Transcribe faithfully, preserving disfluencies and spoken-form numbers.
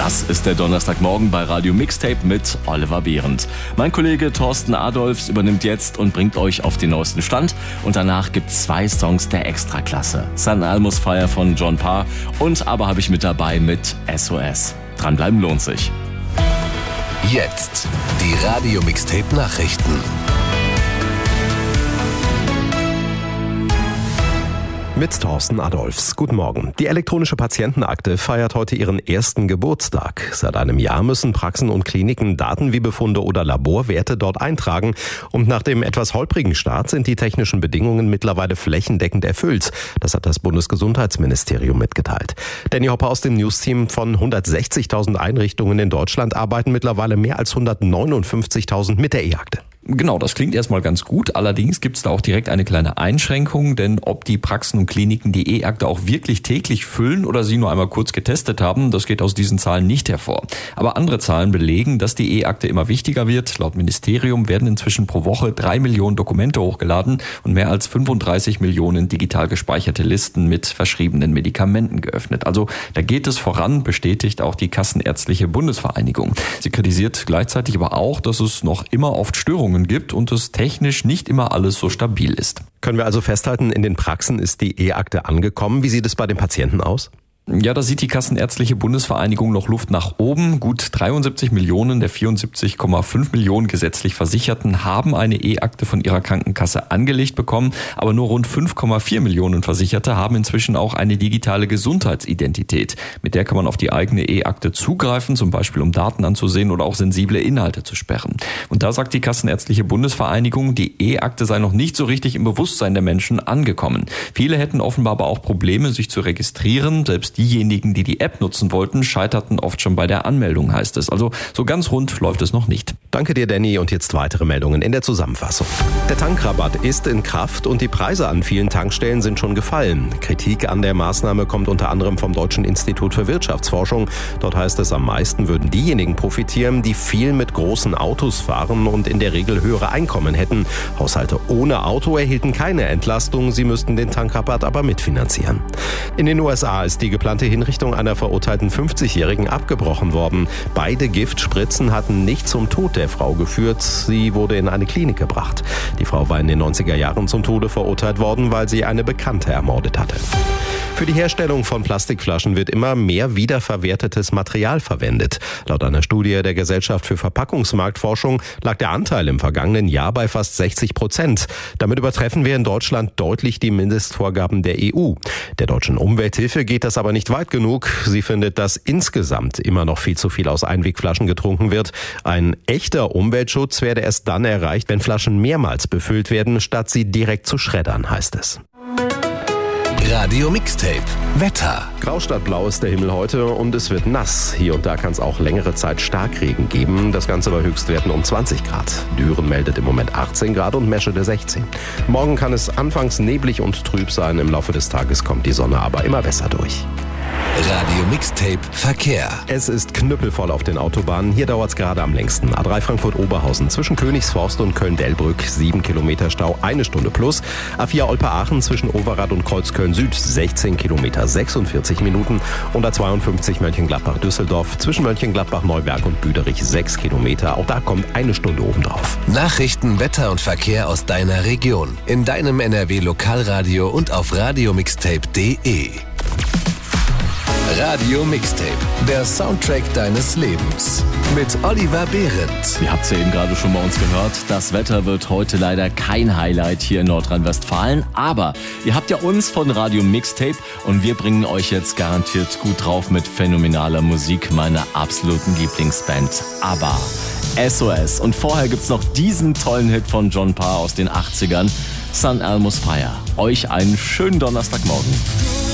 Das ist der Donnerstagmorgen bei Radio Mixtape mit Oliver Behrendt. Mein Kollege Thorsten Adolfs übernimmt jetzt und bringt euch auf den neuesten Stand. Und danach gibt's zwei Songs der Extraklasse. San Almost Fire von John Parr und aber habe ich mit dabei mit S O S. Dranbleiben lohnt sich. Jetzt die Radio Mixtape Nachrichten. Mit Thorsten Adolfs. Guten Morgen. Die elektronische Patientenakte feiert heute ihren ersten Geburtstag. Seit einem Jahr müssen Praxen und Kliniken Daten wie Befunde oder Laborwerte dort eintragen. Und nach dem etwas holprigen Start sind die technischen Bedingungen mittlerweile flächendeckend erfüllt. Das hat das Bundesgesundheitsministerium mitgeteilt. Danny Hopper aus dem News-Team: von hundertsechzigtausend Einrichtungen in Deutschland arbeiten mittlerweile mehr als hundertneunundfünfzigtausend mit der E-Akte. Genau, das klingt erstmal ganz gut. Allerdings gibt es da auch direkt eine kleine Einschränkung, denn ob die Praxen und Kliniken die E-Akte auch wirklich täglich füllen oder sie nur einmal kurz getestet haben, das geht aus diesen Zahlen nicht hervor. Aber andere Zahlen belegen, dass die E-Akte immer wichtiger wird. Laut Ministerium werden inzwischen pro Woche drei Millionen Dokumente hochgeladen und mehr als fünfunddreißig Millionen digital gespeicherte Listen mit verschriebenen Medikamenten geöffnet. Also da geht es voran, bestätigt auch die Kassenärztliche Bundesvereinigung. Sie kritisiert gleichzeitig aber auch, dass es noch immer oft Störungen gibt und es technisch nicht immer alles so stabil ist. Können wir also festhalten, in den Praxen ist die E-Akte angekommen. Wie sieht es bei den Patienten aus? Ja, da sieht die Kassenärztliche Bundesvereinigung noch Luft nach oben. Gut dreiundsiebzig Millionen der vierundsiebzig Komma fünf Millionen gesetzlich Versicherten haben eine E-Akte von ihrer Krankenkasse angelegt bekommen. Aber nur rund fünf Komma vier Millionen Versicherte haben inzwischen auch eine digitale Gesundheitsidentität. Mit der kann man auf die eigene E-Akte zugreifen, zum Beispiel um Daten anzusehen oder auch sensible Inhalte zu sperren. Und da sagt die Kassenärztliche Bundesvereinigung, die E-Akte sei noch nicht so richtig im Bewusstsein der Menschen angekommen. Viele hätten offenbar aber auch Probleme, sich zu registrieren. Selbst diejenigen, die die App nutzen wollten, scheiterten oft schon bei der Anmeldung, heißt es. Also so ganz rund läuft es noch nicht. Danke dir, Danny. Und jetzt weitere Meldungen in der Zusammenfassung. Der Tankrabatt ist in Kraft und die Preise an vielen Tankstellen sind schon gefallen. Kritik an der Maßnahme kommt unter anderem vom Deutschen Institut für Wirtschaftsforschung. Dort heißt es, am meisten würden diejenigen profitieren, die viel mit großen Autos fahren und in der Regel höhere Einkommen hätten. Haushalte ohne Auto erhielten keine Entlastung, sie müssten den Tankrabatt aber mitfinanzieren. In den U S A ist die geplante Hinrichtung einer verurteilten fünfzigjährigen abgebrochen worden. Beide Giftspritzen hatten nicht zum Tod der Frau geführt. Sie wurde in eine Klinik gebracht. Die Frau war in den neunziger Jahren zum Tode verurteilt worden, weil sie eine Bekannte ermordet hatte. Für die Herstellung von Plastikflaschen wird immer mehr wiederverwertetes Material verwendet. Laut einer Studie der Gesellschaft für Verpackungsmarktforschung lag der Anteil im vergangenen Jahr bei fast sechzig Prozent. Damit übertreffen wir in Deutschland deutlich die Mindestvorgaben der E U. Der deutschen Umwelthilfe geht das aber nicht weit genug. Sie findet, dass insgesamt immer noch viel zu viel aus Einwegflaschen getrunken wird. Ein echter Umweltschutz werde erst dann erreicht, wenn Flaschen mehrmals befüllt werden, statt sie direkt zu schreddern, heißt es. Radio Mixtape Wetter. Grau statt blau ist der Himmel heute und es wird nass. Hier und da kann es auch längere Zeit Starkregen geben. Das Ganze bei Höchstwerten um zwanzig Grad. Düren meldet im Moment achtzehn Grad und Meschede sechzehn. Morgen kann es anfangs neblig und trüb sein. Im Laufe des Tages kommt die Sonne aber immer besser durch. Radio Mixtape Verkehr. Es ist knüppelvoll auf den Autobahnen. Hier dauert es gerade am längsten. A drei Frankfurt-Oberhausen zwischen Königsforst und Köln-Delbrück. sieben Kilometer Stau, eine Stunde plus. A vier Olpe-Aachen zwischen Overath und Kreuzköln-Süd. sechzehn Kilometer, sechsundvierzig Minuten. Und A zweiundfünfzig Mönchengladbach-Düsseldorf zwischen Mönchengladbach-Neuwerk und Büderich. sechs Kilometer. Auch da kommt eine Stunde obendrauf. Nachrichten, Wetter und Verkehr aus deiner Region. In deinem N R W-Lokalradio und auf radiomixtape punkt de. Radio Mixtape, der Soundtrack deines Lebens. Mit Oliver Behrendt. Ihr habt es ja eben gerade schon bei uns gehört. Das Wetter wird heute leider kein Highlight hier in Nordrhein-Westfalen. Aber ihr habt ja uns von Radio Mixtape und wir bringen euch jetzt garantiert gut drauf mit phänomenaler Musik meiner absoluten Lieblingsband ABBA. S O S. Und vorher gibt's noch diesen tollen Hit von John Parr aus den achtzigern. San Almost Fire. Euch einen schönen Donnerstagmorgen.